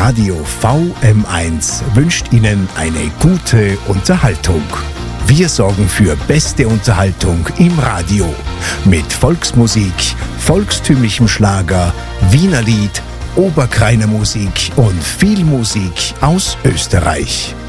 Radio VM1 wünscht Ihnen eine gute Unterhaltung. Wir sorgen für beste Unterhaltung im Radio mit Volksmusik, volkstümlichem Schlager, Wienerlied, Oberkrainer Musik und viel Musik aus Österreich.